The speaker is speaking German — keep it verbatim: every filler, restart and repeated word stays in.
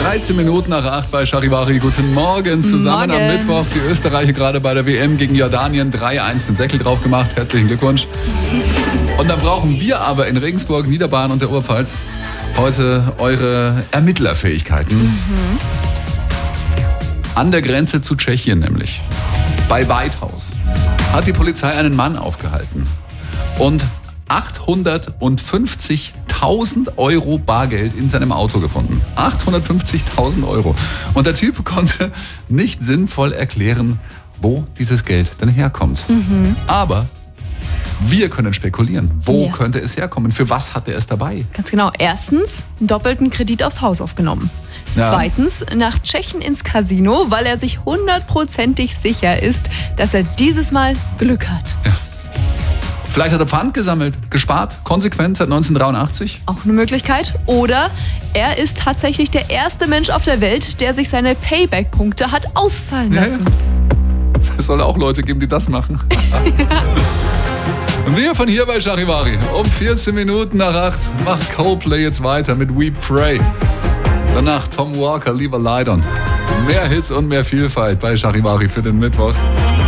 dreizehn Minuten nach acht bei Charivari. Guten Morgen. Zusammen Morgen. am Mittwoch. Die Österreicher gerade bei der W M gegen Jordanien drei eins den Deckel drauf gemacht. Herzlichen Glückwunsch. Und dann brauchen wir aber in Regensburg, Niederbayern und der Oberpfalz heute eure Ermittlerfähigkeiten. Mhm. An der Grenze zu Tschechien nämlich, bei Weithaus, hat die Polizei einen Mann aufgehalten und achthundertfünfzigtausend Euro Bargeld in seinem Auto gefunden. achthundertfünfzigtausend Euro. Und der Typ konnte nicht sinnvoll erklären, wo dieses Geld denn herkommt. Mhm. Aber wir können spekulieren. Wo Ja. könnte es herkommen? Für was hat er es dabei? Ganz genau. Erstens, einen doppelten Kredit aufs Haus aufgenommen. Ja. Zweitens, nach Tschechien ins Casino, weil er sich hundertprozentig sicher ist, dass er dieses Mal Glück hat. Ja. Vielleicht hat er Pfand gesammelt, gespart, konsequent seit neunzehnhundertdreiundachtzig. Auch eine Möglichkeit. Oder er ist tatsächlich der erste Mensch auf der Welt, der sich seine Payback-Punkte hat auszahlen lassen. Es soll auch Leute geben, die das machen. Und wir von hier bei Charivari um vierzehn Minuten nach acht macht Coldplay jetzt weiter mit We Pray. Danach Tom Walker, Leave a Light On. Mehr Hits und mehr Vielfalt bei Charivari für den Mittwoch.